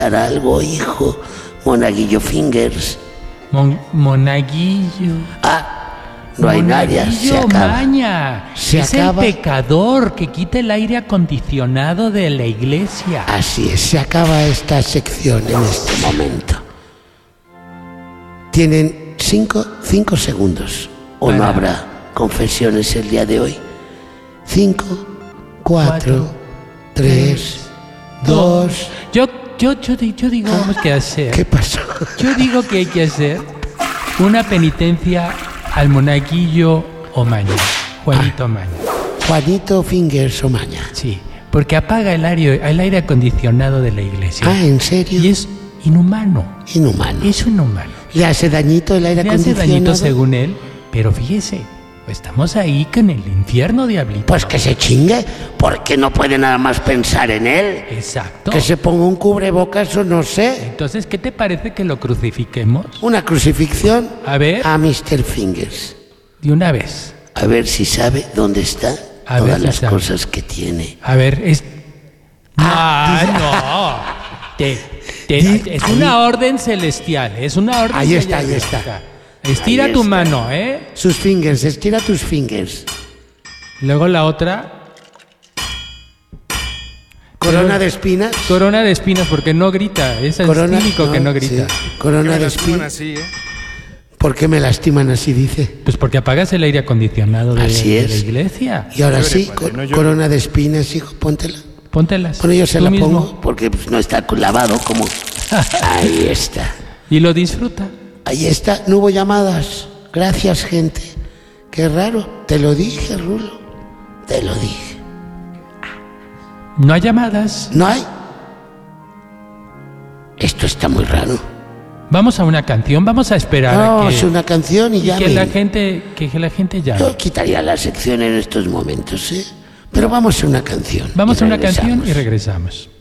¿Hará algo, hijo? Monaguillo Fingers. Monaguillo. No hay nadie, se acaba. Maña. Es el pecador que quita el aire acondicionado de la iglesia. Así es, se acaba esta sección en este momento. Tienen 5 segundos. O no habrá confesiones el día de hoy. 5, 4, 3, 2. Yo digo, vamos a hacer. ¿Qué pasó? Yo digo que hay que hacer una penitencia al monaguillo Omaña, Juanito Omaña. Juanito Fingers Omaña. Sí, porque apaga el aire acondicionado de la iglesia. ¿En serio? Y es inhumano. Inhumano. Es inhumano. ¿Le hace dañito el aire acondicionado? Le hace dañito según él, pero fíjese, estamos ahí con el infierno, diablito. Pues que se chingue, porque no puede nada más pensar en él. Exacto. Que se ponga un cubrebocas o no sé. Entonces, ¿qué te parece que lo crucifiquemos? Una crucifixión. A ver. A Mr. Fingers. De una vez. A ver si sabe dónde están todas las cosas que tiene. A ver, es... No. Es una orden celestial. Es una orden celestial. Ahí está. Estira tu mano, Sus fingers, estira tus fingers. Luego la otra. Corona de espinas. Corona de espinas, porque no grita. Es el típico que no grita. Sí. Corona de espinas. Así, ¿Por qué me lastiman así, dice? Pues porque apagas el aire acondicionado de la iglesia. Y ahora sí, corona de espinas, hijo, póntela. Póntelas. Bueno, yo se la mismo. pongo porque no está lavado como... Ahí está. Y lo disfruta. Ahí está, no hubo llamadas. Gracias, gente. Qué raro. Te lo dije, Rulo. Te lo dije. No hay llamadas. ¿No hay? Esto está muy raro. Vamos a una canción, vamos a esperar a que... es una canción y que la gente llame. Yo quitaría la sección en estos momentos, ¿eh? Pero vamos a una canción. Vamos a una canción y regresamos.